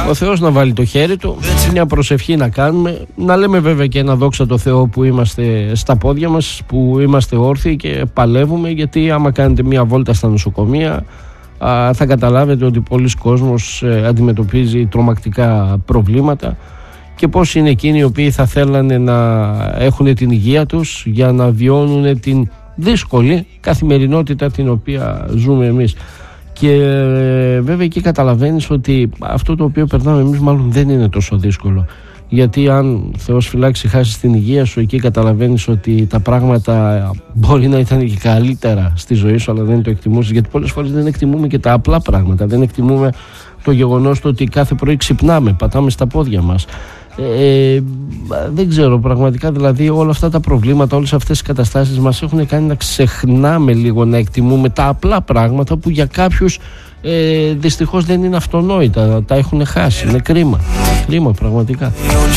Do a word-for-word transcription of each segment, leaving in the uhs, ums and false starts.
Ο Θεός να βάλει το χέρι του, μια προσευχή να κάνουμε, να λέμε βέβαια και ένα δόξα τω Θεώ που είμαστε στα πόδια μας, που είμαστε όρθιοι και παλεύουμε, γιατί άμα κάνετε μια βόλτα στα νοσοκομεία α, θα καταλάβετε ότι πολλοί κόσμος ε, αντιμετωπίζει τρομακτικά προβλήματα και πώς είναι εκείνοι οι οποίοι θα θέλανε να έχουν την υγεία τους για να βιώνουν την δύσκολη καθημερινότητα την οποία ζούμε εμείς. Και ε, βέβαια εκεί καταλαβαίνεις ότι αυτό το οποίο περνάμε εμείς μάλλον δεν είναι τόσο δύσκολο, γιατί αν Θεός φυλάξει χάσεις την υγεία σου, εκεί καταλαβαίνεις ότι τα πράγματα μπορεί να ήταν και καλύτερα στη ζωή σου, αλλά δεν το εκτιμούσες, γιατί πολλές φορές δεν εκτιμούμε και τα απλά πράγματα, δεν εκτιμούμε το γεγονός το ότι κάθε πρωί ξυπνάμε, πατάμε στα πόδια μας. Ε, δεν ξέρω πραγματικά, δηλαδή όλα αυτά τα προβλήματα, όλες αυτές οι καταστάσεις μας έχουν κάνει να ξεχνάμε λίγο να εκτιμούμε τα απλά πράγματα που για κάποιους ε, δυστυχώς δεν είναι αυτονόητα, τα έχουν χάσει. Είναι κρίμα, κρίμα πραγματικά.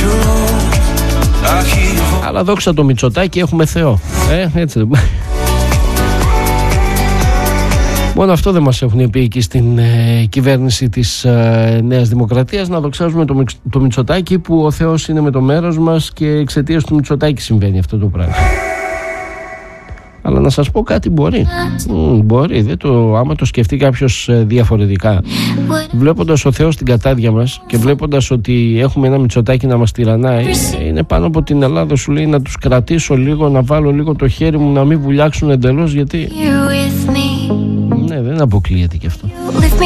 Αλλά δόξα το Μητσοτάκη, έχουμε Θεό, ε, έτσι. Μόνο αυτό δεν μας έχουν πει εκεί στην ε, κυβέρνηση της ε, Νέας Δημοκρατίας, να δοξάζουμε το, το Μητσοτάκη, που ο Θεός είναι με το μέρος μας και εξαιτίας του Μητσοτάκη συμβαίνει αυτό το πράγμα. Αλλά να σας πω κάτι, μπορεί. Mm, μπορεί, δεν το, άμα το σκεφτεί κάποιος ε, διαφορετικά. Βλέποντας ο Θεός την κατάδια μας και βλέποντας ότι έχουμε ένα Μητσοτάκη να μας τυραννάει, είναι πάνω από την Ελλάδα, σου λέει να τους κρατήσω λίγο, να βάλω λίγο το χέρι μου, να μην βουλιάξουν εντελώς, γιατί... Ναι, δεν αποκλείεται και αυτό.